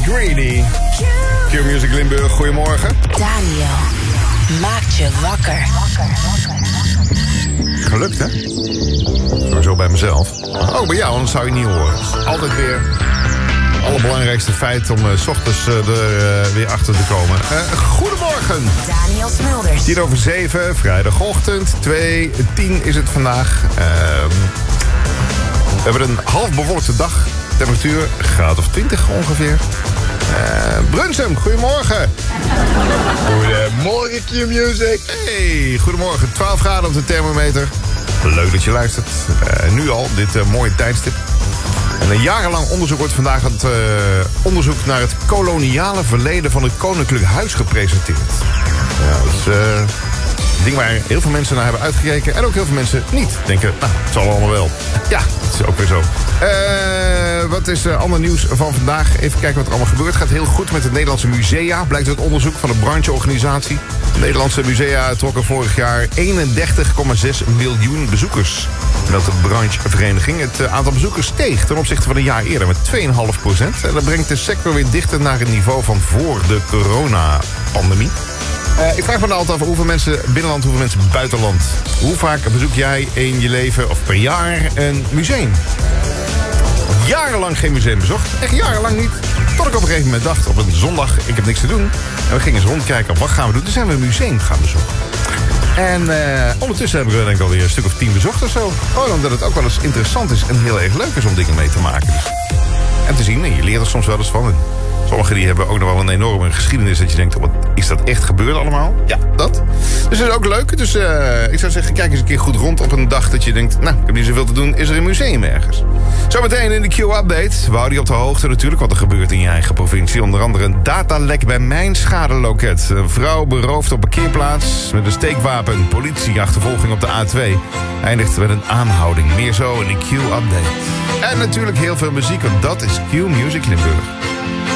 Greedy. Q-Music Limburg, goedemorgen. Daniel maakt je wakker. Gelukt, hè? Sowieso bij mezelf. Oh, bij jou, anders zou je het niet horen. Altijd weer het allerbelangrijkste feit om 's ochtends er weer achter te komen. Goedemorgen. Daniel Smulders. 7:10, vrijdagochtend. 2:10 is het vandaag. We hebben een half bewolkte dag. Temperatuur, graad of 20 ongeveer. Brunsum, goedemorgen. Goedemorgen, Q-Music. Hey, goedemorgen. 12 graden op de thermometer. Leuk dat je luistert. Nu al, dit mooie tijdstip. En een jarenlang onderzoek wordt vandaag het onderzoek naar het koloniale verleden van het Koninklijk Huis gepresenteerd. Ja, dat is een ding waar heel veel mensen naar hebben uitgekeken. En ook heel veel mensen niet denken, nou, het zal allemaal wel. Ja, dat is ook weer zo. Wat is ander nieuws van vandaag? Even kijken wat er allemaal gebeurt. Het gaat heel goed met het Nederlandse musea. Blijkt uit onderzoek van de brancheorganisatie. De Nederlandse musea trokken vorig jaar 31,6 miljoen bezoekers. En dat de branchevereniging het aantal bezoekers steeg ten opzichte van een jaar eerder met 2,5%. En dat brengt de sector weer dichter naar het niveau van voor de coronapandemie. Ik vraag me altijd af hoeveel mensen binnenland, hoeveel mensen buitenland. Hoe vaak bezoek jij in je leven of per jaar een museum? Jarenlang geen museum bezocht. Echt jarenlang niet. Tot ik op een gegeven moment dacht, op een zondag, ik heb niks te doen. En we gingen eens rondkijken, wat gaan we doen? Toen zijn we een museum gaan bezoeken. En ondertussen hebben we denk ik alweer een stuk of 10 bezocht of zo. Gewoon omdat het ook wel eens interessant is en heel erg leuk is om dingen mee te maken. Dus. En te zien, en je leert er soms wel eens van. En sommigen die hebben ook nog wel een enorme geschiedenis dat je denkt, wat is dat echt gebeurd allemaal? Ja, dat. Dus dat is ook leuk. Dus ik zou zeggen, kijk eens een keer goed rond op een dag dat je denkt, nou, ik heb niet zoveel te doen, is er een museum ergens. Zometeen in de Q-update. We houden je op de hoogte natuurlijk wat er gebeurt in je eigen provincie. Onder andere een datalek bij Mijn Schadeloket. Een vrouw beroofd op parkeerplaats met een steekwapen. Politieachtervolging op de A2. Eindigt met een aanhouding. Meer zo in de Q-update. En natuurlijk heel veel muziek, want dat is Q-Music Limburg.